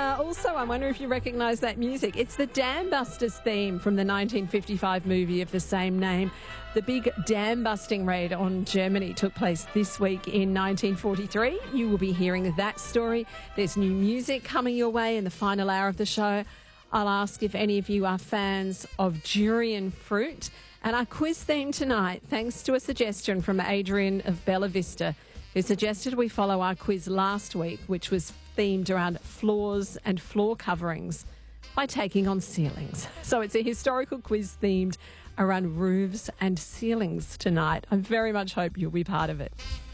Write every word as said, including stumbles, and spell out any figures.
uh, also, I wonder if you recognise that music. It's the Dam Busters theme from the nineteen fifty-five movie of the same name. The big dam busting raid on Germany took place this week in nineteen forty-three. You will be hearing that story. There's new music coming your way in the final hour of the show. I'll ask if any of you are fans of durian fruit. And our quiz theme tonight, thanks to a suggestion from Adrian of Bella Vista, who suggested we follow our quiz last week, which was themed around floors and floor coverings, by taking on ceilings. So it's a historical quiz themed around roofs and ceilings tonight. I very much hope you'll be part of it.